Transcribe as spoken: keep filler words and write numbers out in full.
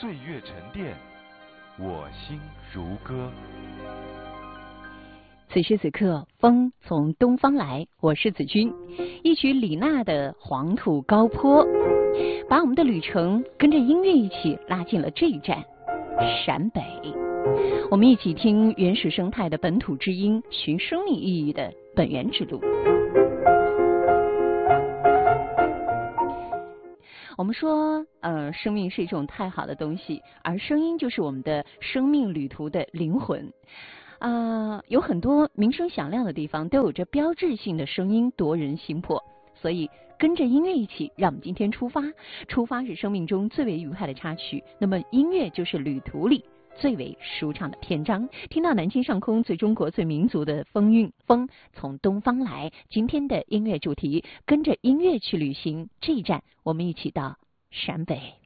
岁月沉淀，我心如歌。 此时此刻，风从东方来，我是子君。一曲李娜的《黄土高坡》，把我们的旅程跟着音乐一起拉进了这一站陕北。我们一起听原始生态的本土之音，寻生命意义的本源之路。我们说，呃，生命是一种太好的东西，而声音就是我们的生命旅途的灵魂。啊、呃，有很多名声响亮的地方都有着标志性的声音，夺人心魄。所以跟着音乐一起，让我们今天出发。出发是生命中最为愉快的插曲，那么音乐就是旅途里最为舒畅的篇章。听到南京上空最中国最民族的风韵，风从东方来。今天的音乐主题，跟着音乐去旅行。这一站，我们一起到陕北。